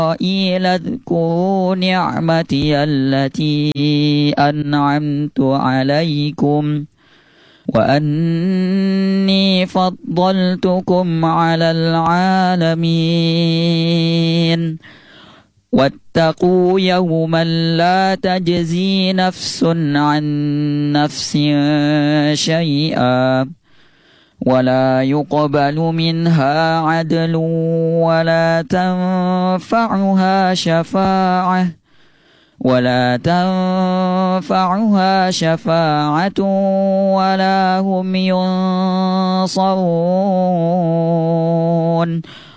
إسرائيل اذكروا نعمتي التي أنعمت عليكم وأني فضلتكم على العالمين واتقوا يوما لا تجزي نفس عن نفس شيئا ولا يقبل منها عدل ولا تنفعها شفاعة ولا هم ينصرون